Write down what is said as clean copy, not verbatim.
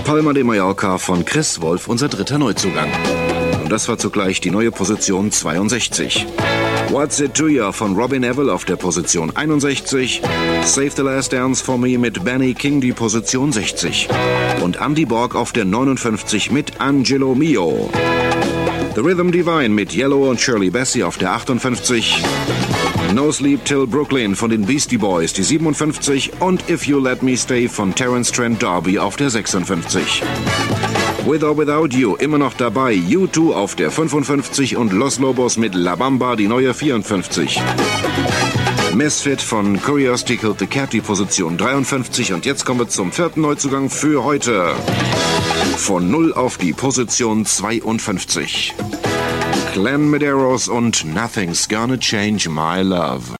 Palma de Mallorca von Chris Wolf, unser dritter Neuzugang. Und das war zugleich die neue Position 62. What's It To Ya von Robin Neville auf der Position 61. Save the Last Dance for Me mit Benny King, die Position 60. Und Andy Borg auf der 59 mit Angelo Mio. The Rhythm Divine mit Yellow und Shirley Bassey auf der 58. No Sleep Till Brooklyn von den Beastie Boys, die 57. Und If You Let Me Stay von Terence Trent D'Arby auf der 56. With or Without You immer noch dabei, U2 auf der 55 und Los Lobos mit La Bamba, die neue 54. Misfit von Curiosity Killed the Cat, die Position 53. Und jetzt kommen wir zum vierten Neuzugang für heute. Von 0 auf die Position 52. Glenn Medeiros und Nothing's Gonna Change My Love.